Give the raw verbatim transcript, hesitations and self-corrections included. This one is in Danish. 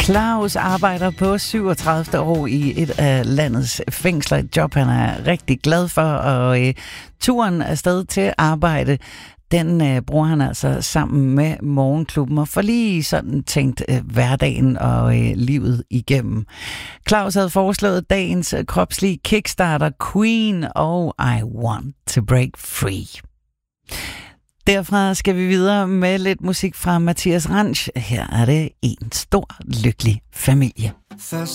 Claus arbejder på syvogtredivte år i et af landets fængsler. Et job, han er rigtig glad for, og øh, turen afsted til arbejde, den øh, bruger han altså sammen med Morgenklubben og får lige sådan tænkt øh, hverdagen og øh, livet igennem. Claus havde foreslået dagens øh, kropslige kickstarter Queen og I Want to Break Free. Derfra skal vi videre med lidt musik fra Mathias Ranch. Her er det En Stor Lykkelig Familie. Først